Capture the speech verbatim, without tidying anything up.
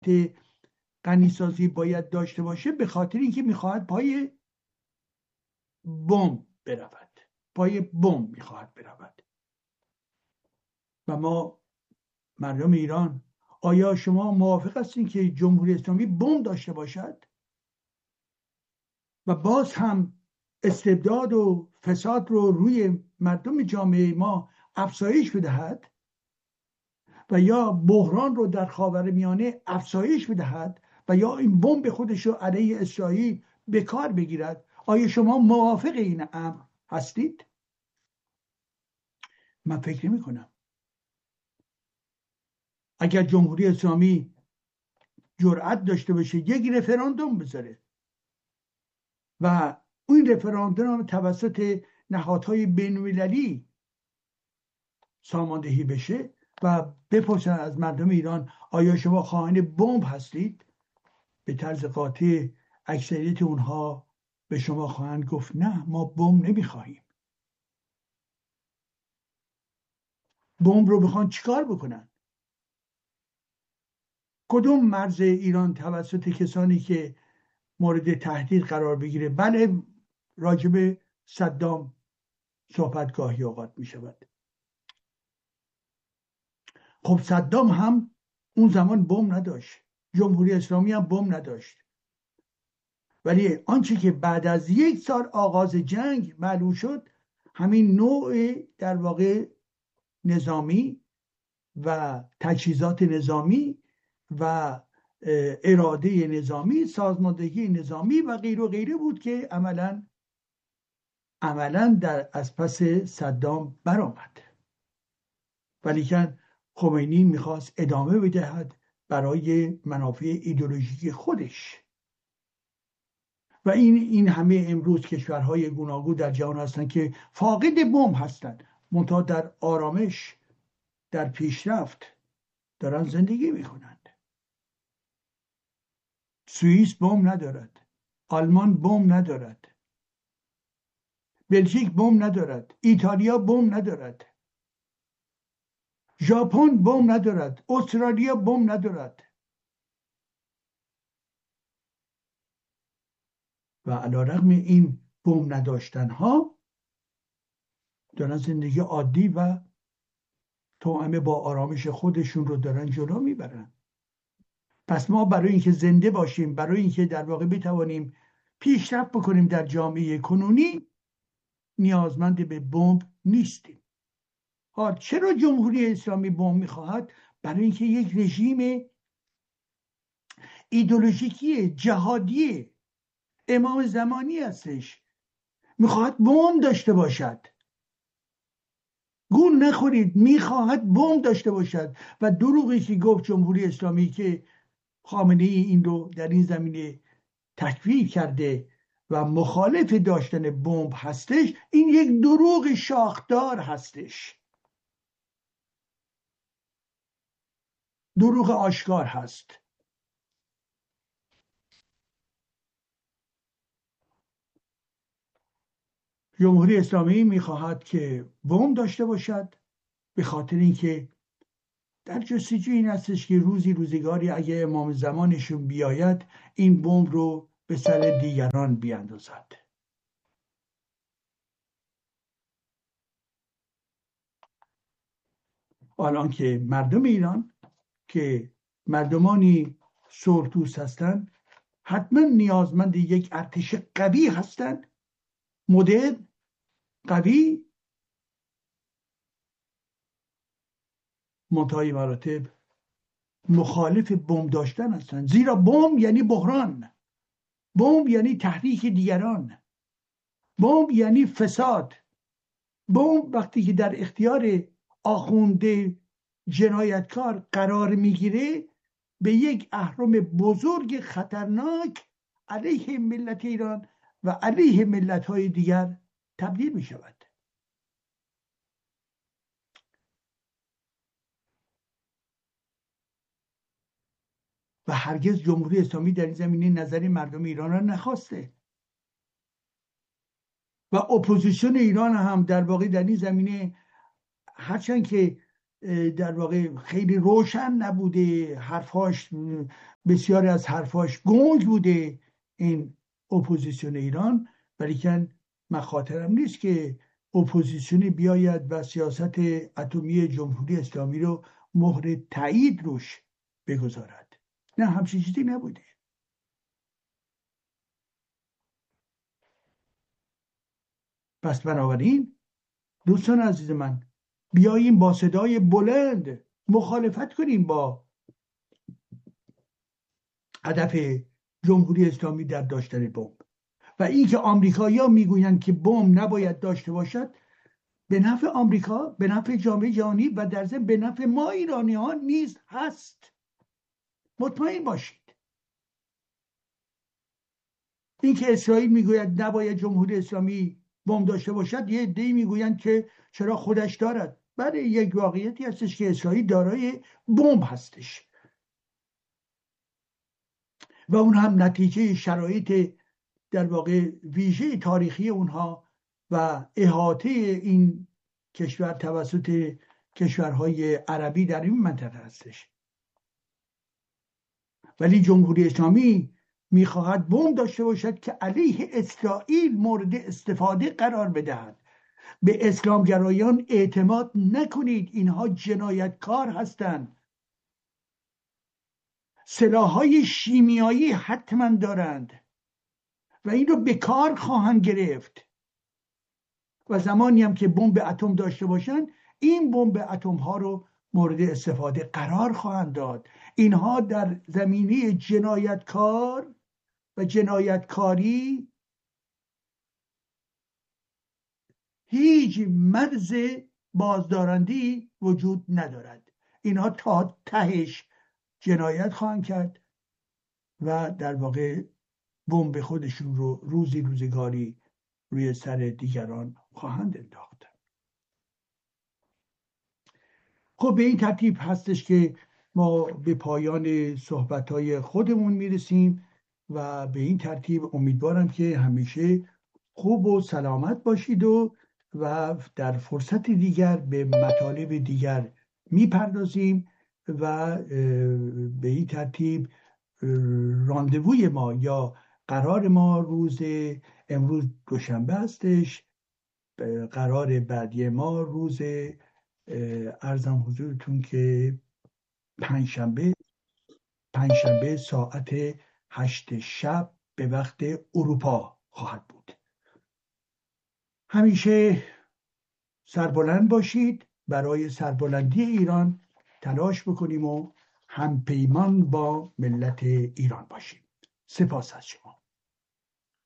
خط غنیسازی باید داشته باشه، به خاطر اینکه میخواهد پای بمب برود، پای بمب میخواهد برود. و ما مردم ایران، آیا شما موافق هستین که جمهوری اسلامی بمب داشته باشد و باز هم استبداد و فساد رو روی مردم جامعه ما افزایش بدهد و یا بحران رو در خاورمیانه افزایش بدهد و یا این بمب خودش رو علیه اسرائیل به کار بگیرد؟ آیا شما موافق این امر هستید؟ من فکر نمی کنم. اگر جمهوری اسلامی جرأت داشته باشه یک رفراندوم بذاره و این رفراندوم توسط نهادهای بین‌المللی ساماندهی بشه و بپرسن از مردم ایران آیا شما خواهان بمب هستید، به طرز قاطع اکثریت اونها به شما خواهند گفت نه، ما بمب نمیخواهیم. بمب رو بخوان چیکار بکنن؟ کدوم مرز ایران توسط کسانی که مورد تهدید قرار بگیره؟ بله، راجب صدام صحبت گاهی اوقات می شود. خب صدام هم اون زمان بمب نداشت، جمهوری اسلامی هم بمب نداشت، ولی آنچه که بعد از یک سال آغاز جنگ معلوم شد، همین نوع در واقع نظامی و تجهیزات نظامی و اراده نظامی، سازماندهی نظامی و غیر و غیره بود که عملا عملا در از پس صدام برآمد. ولیکن خمینی میخواست ادامه بدهد برای منافع ایدئولوژیک خودش. و این این همه امروز کشورهای گوناگون در جهان هستند که فاقد بمب هستند، منتها در آرامش، در پیشرفت دارن زندگی میکنند. سوئیس بمب ندارد، آلمان بمب ندارد، بلژیک بمب ندارد، ایتالیا بمب ندارد، ژاپن بمب ندارد، استرالیا بمب ندارد. و علیرغم این بمب نداشتن ها دارن زندگی عادی و توأم با آرامش خودشون رو دارن جلو میبرن. پس ما برای اینکه زنده باشیم، برای اینکه در واقع بتوانیم پیشرفت بکنیم در جامعه کنونی، نیازمند به بمب نیستیم. حال چرا جمهوری اسلامی بمب میخواهد؟ برای اینکه یک رژیم ایدئولوژیکی جهادی امام زمانی هستش، میخواهد بمب داشته باشد. گول نخورید، میخواهد بمب داشته باشد. و دروغی که گفت جمهوری اسلامی که خامنه ای این رو در این زمینه تکفیر کرده و مخالف داشتن بمب هستش، این یک دروغ شاخدار هستش، دروغ آشکار هست. جمهوری اسلامی میخواهد که بمب داشته باشد به خاطر اینکه در جستجوی این هستش که روزی روزگاری اگه امام زمانشون بیاید این بمب رو به سر دیگران بیاندازد. الان که مردم ایران که مردمانی صلح هستند، حتما نیازمند یک ارتش قوی هستند، مدرن، قوی، منتهای مراتب مخالف بمب داشتن هستند. زیرا بمب یعنی بحران، بمب یعنی تحریک دیگران، بمب یعنی فساد. بمب وقتی که در اختیار آخونده جنایتکار قرار میگیره به یک اهرم بزرگ خطرناک علیه ملت ایران و علیه ملت‌های دیگر تبدیل می شود. و هرگز جمهوری اسلامی در این زمینه نظر مردم ایران را نخواسته و اپوزیسیون ایران هم در واقع در این زمینه، هرچند که در واقع خیلی روشن نبوده، حرفاش بسیاری از حرفاش گنگ بوده این اپوزیسیون ایران، ولیکن مخاطرم نیست که اپوزیسیونی بیاید و سیاست اتمی جمهوری اسلامی رو مهر تایید روش بگذارد. نه، همچین چیزی نبوده. پس بنابراین دوستان عزیز من، بیاییم با صدای بلند مخالفت کنیم با هدف جمهوری اسلامی در داشتن بمب. و اینکه آمریکایی‌ها میگویند که بمب نباید داشته باشد، به نفع آمریکا، به نفع جامعه جهانی و در ضمن به نفع ما ایرانی‌ها نیز هست. مطمئن باشید. اینکه اسرائیل میگوید نباید جمهوری اسلامی بمب داشته باشد، یه عده‌ای میگویند که چرا خودش دارد. بله، یک واقعیتی هستش که اسرائیل دارای بمب هستش و اون هم نتیجه شرایط در واقع ویژه تاریخی اونها و احاطه این کشور توسط کشورهای عربی در این منطقه هستش. ولی جمهوری اسلامی میخواهد بمب داشته باشد که علیه اسرائیل مورد استفاده قرار بدهد. به اسلامگرایان اعتماد نکنید، اینها جنایتکار هستند. سلاح‌های شیمیایی حتما دارند و این رو به کار خواهند گرفت و زمانی هم که بمب اتم داشته باشند، این بمب اتم ها رو مورد استفاده قرار خواهند داد. اینها در زمینه جنایتکار و جنایتکاری هیچ مرز بازدارندی وجود ندارد. اینها تا تهش جنایت خواهند کرد و در واقع بمب خودشون رو روزی روزگاری روی سر دیگران خواهند انداخت. خب به این ترتیب هستش که ما به پایان صحبت‌های خودمون میرسیم و به این ترتیب امیدوارم که همیشه خوب و سلامت باشید و و در فرصت دیگر به مطالب دیگر میپردازیم و به این ترتیب راندووی ما یا قرار ما روز امروز دوشنبه هستش، قرار بعدی ما روز عرضم حضورتون که پنجشنبه پنجشنبه ساعت هشت شب به وقت اروپا خواهد بود. همیشه سربلند باشید، برای سربلندی ایران تلاش بکنیم و همپیمان با ملت ایران باشیم. سپاس از شما.